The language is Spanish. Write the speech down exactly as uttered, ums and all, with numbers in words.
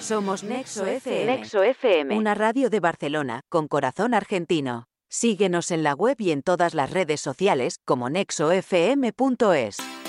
Somos Nexo F M. Nexo F M. Una radio de Barcelona, con corazón argentino. Síguenos en la web y en todas las redes sociales como nexo f m punto es.